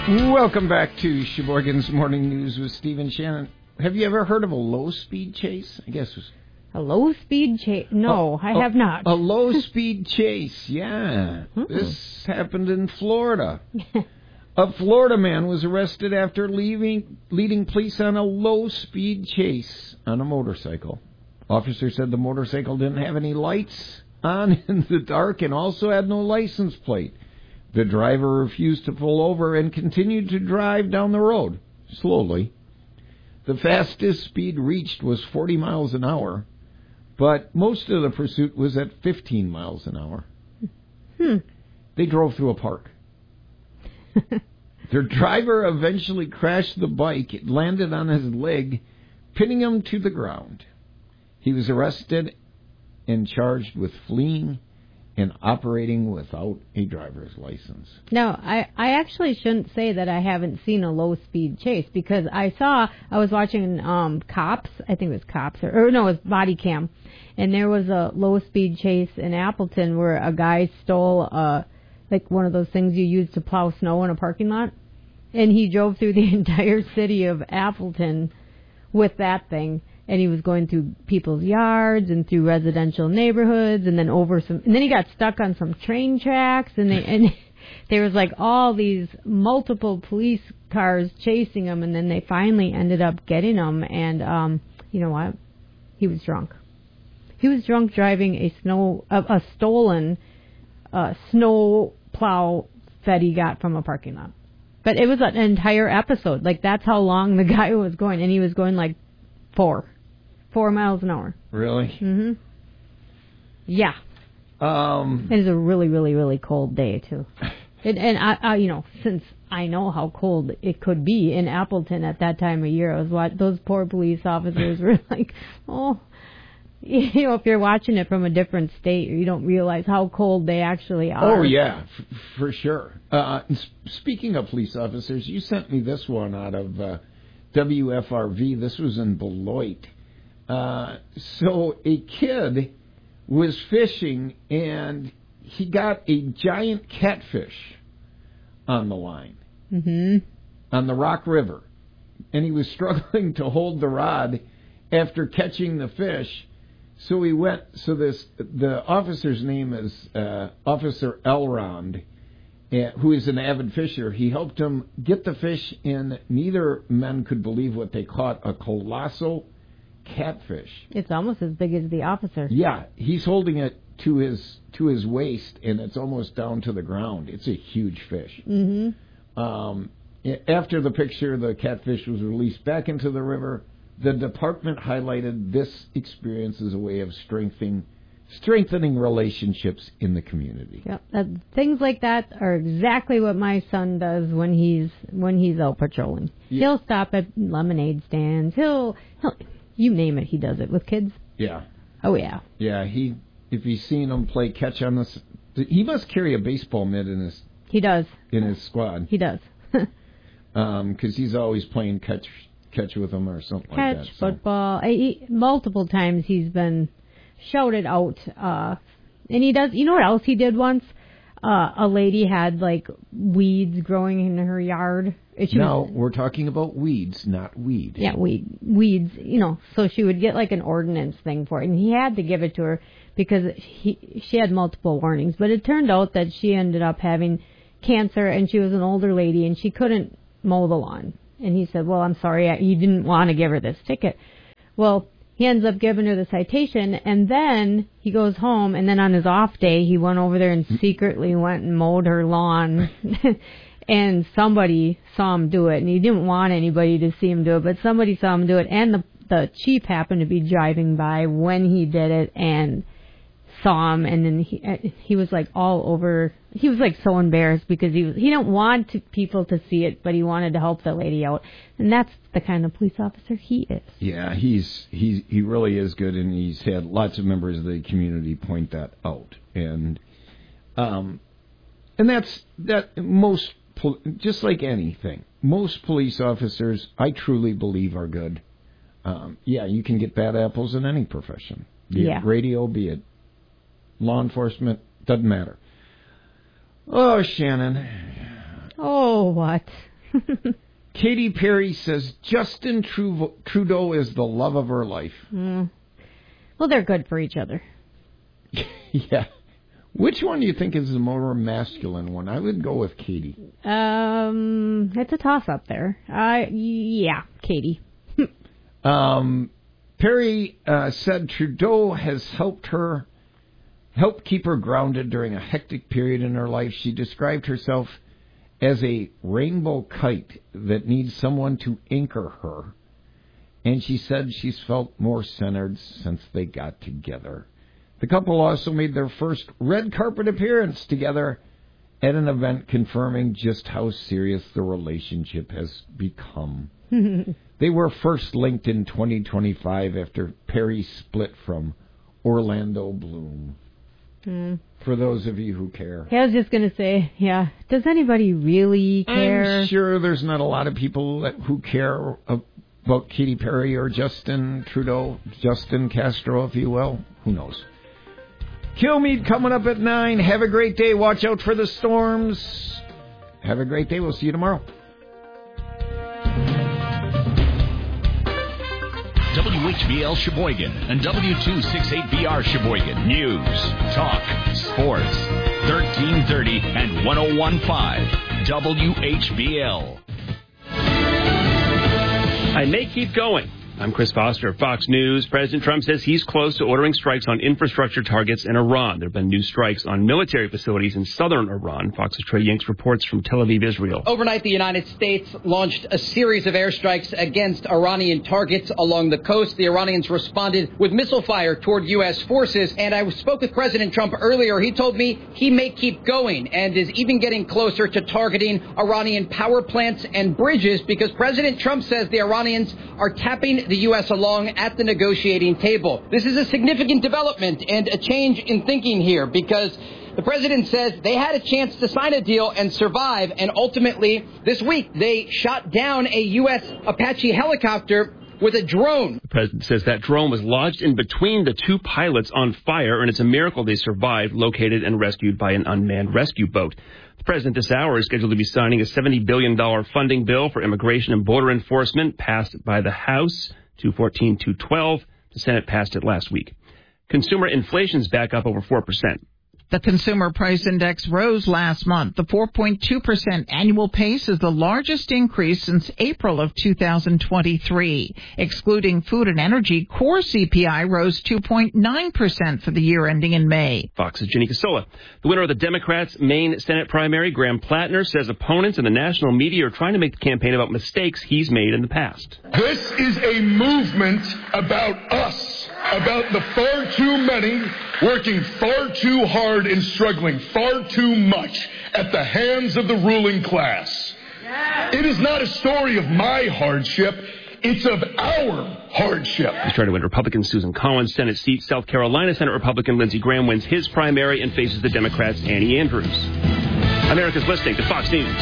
Welcome back to Sheboygan's Morning News with Steve and Shannon. Have you ever heard of a low-speed chase? I guess it was... A low-speed chase? No, I have not. A low-speed chase, yeah. This happened in Florida. A Florida man was arrested after leading police on a low-speed chase on a motorcycle. Officers said the motorcycle didn't have any lights on in the dark and also had no license plate. The driver refused to pull over and continued to drive down the road, slowly. The fastest speed reached was 40 miles an hour, but most of the pursuit was at 15 miles an hour. They drove through a park. Their driver eventually crashed the bike. It landed on his leg, pinning him to the ground. He was arrested and charged with fleeing and operating without a driver's license. No, I actually shouldn't say that I haven't seen a low-speed chase, because I was watching Cops, I think it was Cops, or no, it was Body Cam, and there was a low-speed chase in Appleton where a guy stole, like one of those things you use to plow snow in a parking lot, and he drove through the entire city of Appleton with that thing. And he was going through people's yards and through residential neighborhoods, and then and then he got stuck on some train tracks, and there was like all these multiple police cars chasing him, and then they finally ended up getting him. And you know what? He was drunk. He was drunk driving a stolen snow plow that he got from a parking lot. But it was an entire episode. Like, that's how long the guy was going, and he was going like 4 miles an hour. Really? Mm-hmm. Yeah. It is a really, really, really cold day, too. And I, you know, since I know how cold it could be in Appleton at that time of year, I was watching, those poor police officers were like, oh, you know, if you're watching it from a different state, you don't realize how cold they actually are. Oh, yeah, for sure. Speaking of police officers, you sent me this one out of WFRV. This was in Beloit. So a kid was fishing, and he got a giant catfish on the line on the Rock River, and he was struggling to hold the rod after catching the fish. So he went. So the officer's name is Officer Elrond, who is an avid fisher. He helped him get the fish in. Neither men could believe what they caught: a colossal catfish. It's almost as big as the officer. Yeah, he's holding it to his waist, and it's almost down to the ground. It's a huge fish. After the picture, the catfish was released back into the river. The department highlighted this experience as a way of strengthening relationships in the community. Yep. Things like that are exactly what my son does when he's out patrolling. Yeah. He'll stop at lemonade stands. He'll you name it, he does it with kids. Yeah. Oh yeah. Yeah. If he's seen him play catch on this, he must carry a baseball mitt in his. He does. In his squad. He does. Because he's always playing catch with him or something like that. Catch, football. Multiple times he's been shouted out. And he does. You know what else he did once? A lady had like weeds growing in her yard. We're talking about weeds, not weed. Yeah, weeds. You know, so she would get like an ordinance thing for it, and he had to give it to her because she had multiple warnings. But it turned out that she ended up having cancer, and she was an older lady, and she couldn't mow the lawn. And he said, "Well, I'm sorry, he didn't want to give her this ticket." Well, he ends up giving her the citation, and then he goes home, and then on his off day, he went over there and secretly went and mowed her lawn. And somebody saw him do it, and he didn't want anybody to see him do it, but somebody saw him do it, and the chief happened to be driving by when he did it and saw him, and then he was like all over. He was like so embarrassed because he didn't want people to see it, but he wanted to help the lady out, and that's the kind of police officer he is. Yeah, he really is good, and he's had lots of members of the community point that out, and that's most. Just like anything, most police officers, I truly believe, are good. Yeah, you can get bad apples in any profession. Be it radio, be it law enforcement, doesn't matter. Oh, Shannon. Oh, what? Katy Perry says Justin Trudeau is the love of her life. Well, they're good for each other. Yeah. Which one do you think is the more masculine one? I would go with Katy. It's a toss-up there. Yeah, Katy. Perry said Trudeau has helped keep her grounded during a hectic period in her life. She described herself as a rainbow kite that needs someone to anchor her. And she said she's felt more centered since they got together. The couple also made their first red carpet appearance together at an event confirming just how serious the relationship has become. They were first linked in 2025 after Perry split from Orlando Bloom. For those of you who care. Yeah, I was just going to say, yeah, does anybody really care? I'm sure there's not a lot of people who care about Katy Perry or Justin Trudeau, Justin Castro, if you will. Who knows? Kilmeade coming up at 9. Have a great day. Watch out for the storms. Have a great day. We'll see you tomorrow. WHBL Sheboygan and W268BR Sheboygan. News, talk, sports. 1330 and 101.5 WHBL. I may keep going. I'm Chris Foster of Fox News. President Trump says he's close to ordering strikes on infrastructure targets in Iran. There have been new strikes on military facilities in southern Iran. Fox's Trey Yanks reports from Tel Aviv, Israel. Overnight, the United States launched a series of airstrikes against Iranian targets along the coast. The Iranians responded with missile fire toward U.S. forces. And I spoke with President Trump earlier. He told me he may keep going and is even getting closer to targeting Iranian power plants and bridges because President Trump says the Iranians are tapping the U.S. along at the negotiating table. This is a significant development and a change in thinking here because the president says they had a chance to sign a deal and survive, and ultimately this week they shot down a U.S. Apache helicopter with a drone. The president says that drone was lodged in between the two pilots on fire, and it's a miracle they survived, located and rescued by an unmanned rescue boat. The president this hour is scheduled to be signing a $70 billion funding bill for immigration and border enforcement passed by the House, 214-212. The Senate passed it last week. Consumer inflation's back up over 4%. The Consumer Price Index rose last month. The 4.2% annual pace is the largest increase since April of 2023. Excluding food and energy, core CPI rose 2.9% for the year ending in May. Fox's Ginny Casola. The winner of the Democrats' Maine Senate primary, Graham Plattner, says opponents in the national media are trying to make the campaign about mistakes he's made in the past. This is a movement about us, about the far too many working far too hard and struggling far too much at the hands of the ruling class. It is not a story of my hardship. It's of our hardship. He's trying to win Republican Susan Collins' Senate seat. South Carolina Senate Republican Lindsey Graham wins his primary and faces the Democrats' Annie Andrews. America's listening to Fox News.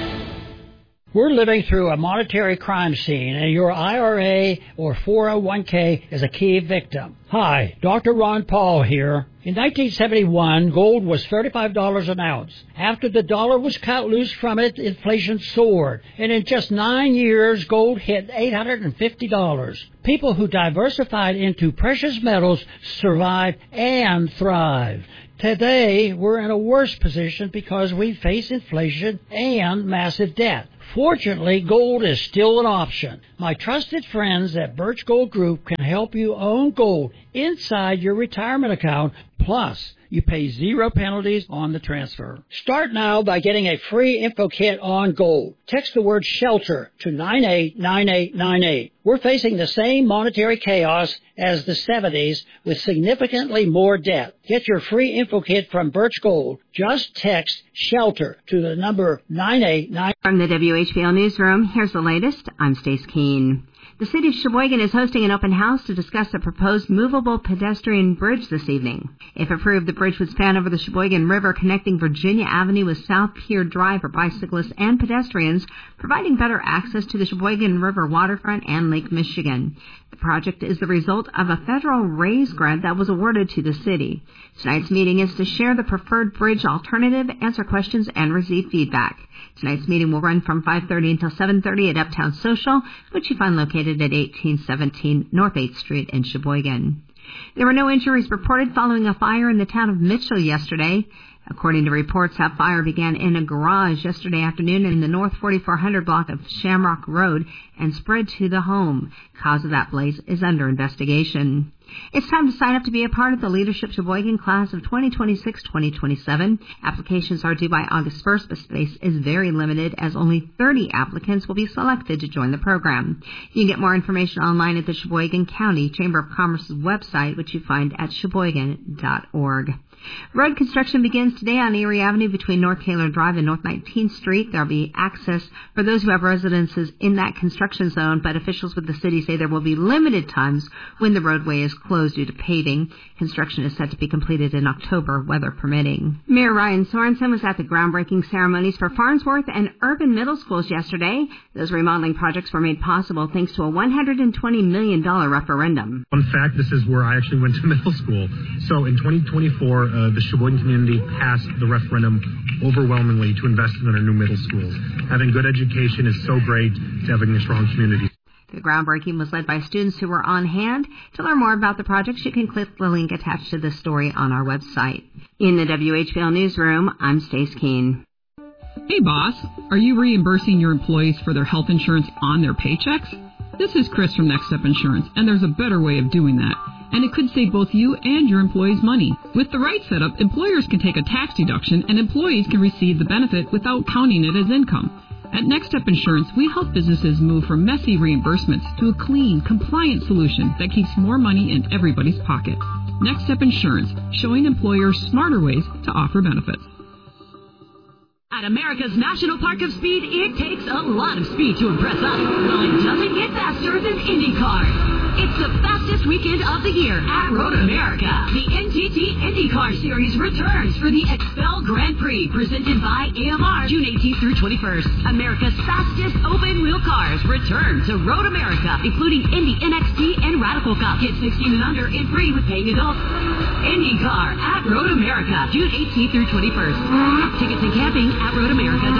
We're living through a monetary crime scene, and your IRA or 401k is a key victim. Hi, Dr. Ron Paul here. In 1971, gold was $35 an ounce. After the dollar was cut loose from it, inflation soared. And in just 9 years, gold hit $850. People who diversified into precious metals survived and thrived. Today, we're in a worse position because we face inflation and massive debt. Fortunately, gold is still an option. My trusted friends at Birch Gold Group can help you own gold inside your retirement account. Plus, you pay 0 penalties on the transfer. Start now by getting a free info kit on gold. Text the word SHELTER to 989898. We're facing the same monetary chaos as the 70s with significantly more debt. Get your free info kit from Birch Gold. Just text SHELTER to the number 989. From the WHBL Newsroom, here's the latest. I'm Stace Keene. The City of Sheboygan is hosting an open house to discuss the proposed movable pedestrian bridge this evening. If approved, the bridge would span over the Sheboygan River, connecting Virginia Avenue with South Pier Drive for bicyclists and pedestrians, providing better access to the Sheboygan River waterfront and Lake Michigan. The project is the result of a federal RAISE grant that was awarded to the city. Tonight's meeting is to share the preferred bridge alternative, answer questions, and receive feedback. Tonight's meeting will run from 5:30 until 7:30 at Uptown Social, which you find located at 1817 North 8th Street in Sheboygan. There were no injuries reported following a fire in the town of Mitchell yesterday. According to reports, that fire began in a garage yesterday afternoon in the North 4400 block of Shamrock Road and spread to the home. Cause of that blaze is under investigation. It's time to sign up to be a part of the Leadership Sheboygan class of 2026-2027. Applications are due by August 1st, but space is very limited as only 30 applicants will be selected to join the program. You can get more information online at the Sheboygan County Chamber of Commerce's website, which you find at sheboygan.org. Road construction begins today on Erie Avenue between North Taylor Drive and North 19th Street. There will be access for those who have residences in that construction zone, but officials with the city say there will be limited times when the roadway is closed due to paving. Construction is set to be completed in October, weather permitting. Mayor Ryan Sorensen was at the groundbreaking ceremonies for Farnsworth and Urban Middle Schools yesterday. Those remodeling projects were made possible thanks to a $120 million referendum. Fun fact, this is where I actually went to middle school. So in 2024, the Sheboygan community passed the referendum overwhelmingly to invest in our new middle schools. Having good education is so great to having a strong community. The groundbreaking was led by students who were on hand. To learn more about the projects, you can click the link attached to this story on our website. In the WHBL newsroom, I'm Stace Keene. Hey boss, are you reimbursing your employees for their health insurance on their paychecks? This is Chris from Next Step Insurance, and there's a better way of doing that. And it could save both you and your employees money. With the right setup, employers can take a tax deduction and employees can receive the benefit without counting it as income. At Next Step Insurance, we help businesses move from messy reimbursements to a clean, compliant solution that keeps more money in everybody's pocket. Next Step Insurance, showing employers smarter ways to offer benefits. At America's National Park of Speed, it takes a lot of speed to impress us. Well, it doesn't get faster than IndyCar. It's the fastest weekend of the year at Road America. The NTT IndyCar Series returns for the Expel Grand Prix, presented by AMR, June 18th through 21st. America's fastest open-wheel cars return to Road America, including Indy NXT and Radical Cup. Get 16 and under and free with paying adults. IndyCar at Road America, June 18th through 21st. Tickets and camping at RoadAmerica.com.